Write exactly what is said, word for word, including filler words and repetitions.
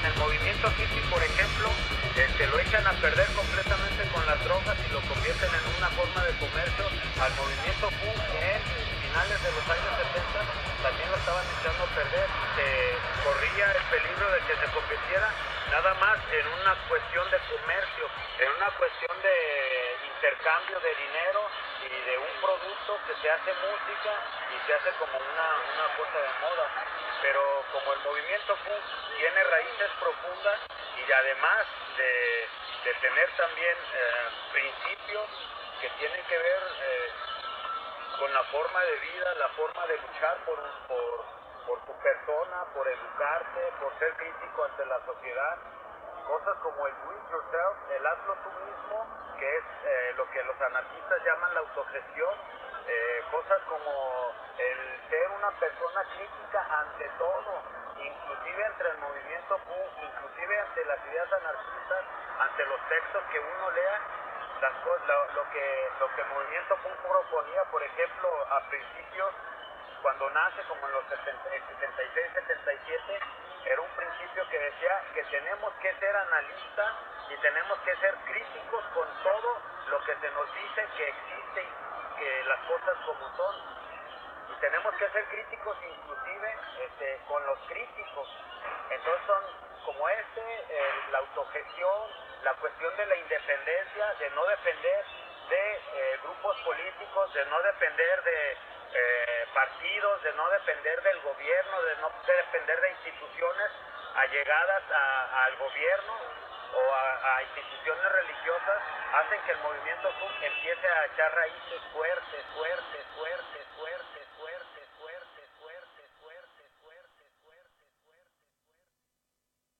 el movimiento hippie, por ejemplo, este, lo echan a perder completamente con las drogas y lo convierten en una forma de comercio. Al movimiento punk en finales de los años setenta también lo estaban echando a perder. Se corría el peligro de que se convirtiera nada más en una cuestión de comercio, en una cuestión de intercambio de dinero y de un producto que se hace música y se hace como una, una cosa de moda. Pero como el movimiento punk tiene raíces profundas y además de, de tener también eh, principios que tienen que ver eh, con la forma de vida, la forma de luchar por, por, por tu persona, por educarte, por ser crítico ante la sociedad, cosas como el do it yourself, el hazlo tú mismo, que es eh, lo que los anarquistas llaman la autogestión, eh, cosas como el ser una persona crítica ante todo, inclusive entre el movimiento punk, inclusive ante las ideas anarquistas, ante los textos que uno lea, las cosas, lo, lo que lo que el movimiento punk proponía, por ejemplo, a principios, cuando nace como en los setenta, setenta y seis, setenta y siete, era un principio que decía que tenemos que ser analistas y tenemos que ser críticos con todo lo que se nos dice que existe y que las cosas como son. Y tenemos que ser críticos inclusive este, con los críticos. Entonces son como este, eh, la autogestión, la cuestión de la independencia, de no depender de eh, grupos políticos, de no depender de eh, partidos, de no depender del gobierno, de no de depender de instituciones allegadas a, al gobierno o a, a instituciones religiosas, hacen que el movimiento punk empiece a echar raíces fuertes.